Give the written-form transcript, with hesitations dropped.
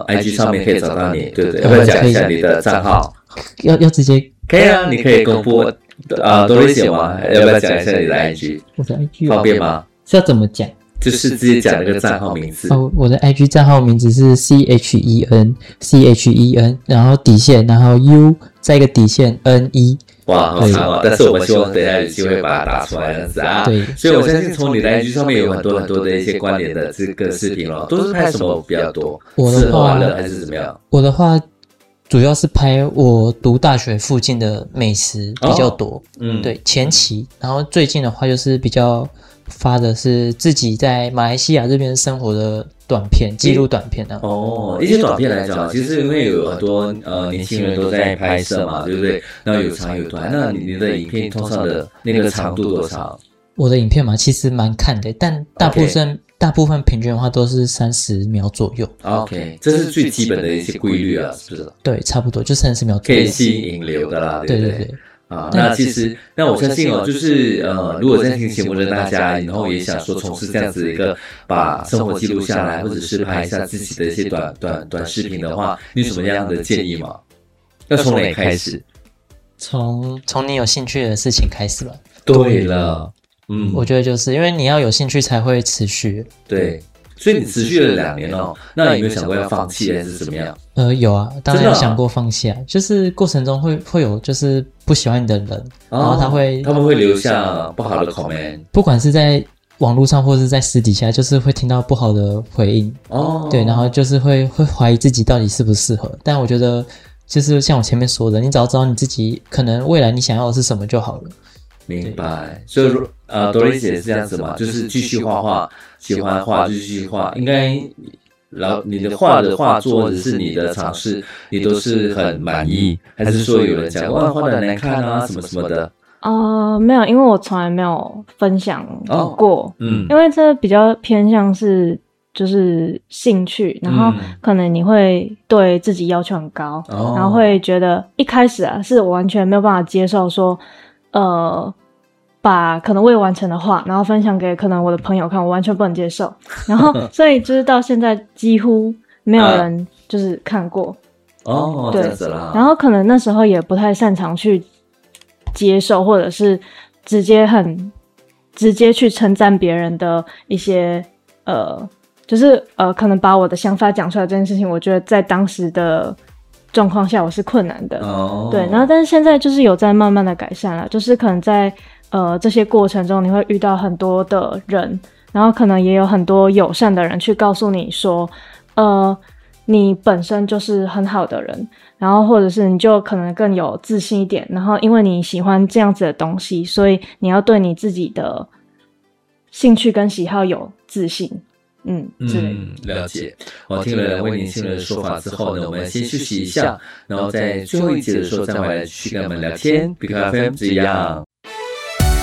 IG 上面可以找到你，对不对？要不要讲一下你的账号？ 要直接可以啊，你可以公布Doris吗？要不要讲一下你的 IG？ 我的 IG 方便吗？ 是要怎么讲？ 就是直接讲那个账号名字。 我的 IG 账号名字是 CHEN， 然后底线，然后 U 再一个底线 NE。 哇，好长哦！但是我们希望等一下有机会把它打出来这样子啊。 对， 所以我相信从你的 IG 上面有很多很多的一些关联的这个视频咯，都是拍什么比较多？吃喝玩乐还是怎么样？ 我的话主要是拍我读大学附近的美食比较多，对，前期，然后最近的话就是比较发的是自己在马来西亚这边生活的短片，记录短片啊。 一些短片来讲，其实因为有很多年轻人都在拍摄嘛，对不对？然后有长有短，那你的影片通常的那个长度多长？ 我的影片嘛，其实蛮看的，但大部分平均的话都是30秒左右。 OK， 这是最基本的一些规律啊，是不是？ 对，差不多就30秒左右， 可以吸引流的啦，对不对？ 对。 那其实，那我相信就是如果在听节目的大家，然后也想说从事这样子一个把生活记录下来，或者是拍一下自己的一些短视频的话，你有什么样的建议吗？要从哪里开始？ 从你有兴趣的事情开始吧。 对了， 我觉得就是因为你要有兴趣才会持续。 对。所以你持续了2年哦，那有没有想过要放弃还是怎么样？ 有啊，当然有想过放弃啊，就是过程中会有就是不喜欢你的人，然后他们会留下不好的 comment， 不管是在网络上或是在私底下，就是会听到不好的回应对，然后就是会怀疑自己到底适不适合。但我觉得就是像我前面说的，你只要知道你自己可能未来你想要的是什么就好了。 明白。所以Doris 也是这样子嘛，就是继续画画，喜欢画就继续画。应该然后你的画作或者是你的尝试，你都是很满意，还是说有人讲哇画得难看啊什么什么的？ 没有，因为我从来没有分享过，因为这比较偏向是就是兴趣，然后可能你会对自己要求很高，然后会觉得一开始是我完全没有办法接受说把可能未完成的画然后分享给可能我的朋友看，我完全不能接受，然后所以就是到现在几乎没有人就是看过对，这样子啦。 然后可能那时候也不太擅长去接受，或者是直接去称赞别人的一些就是可能把我的想法讲出来这件事情，我觉得在当时的状况下我是困难的对，然后但是现在就是有在慢慢的改善了，就是可能在这些过程中你会遇到很多的人，然后可能也有很多友善的人去告诉你说你本身就是很好的人，然后或者是你就可能更有自信一点，然后因为你喜欢这样子的东西，所以你要对你自己的兴趣跟喜好有自信了解。我听了2位年轻人的说法之后呢，我们先休息一下，然后在最后一节的时候再回来继续跟我们聊天，BQFM 这样。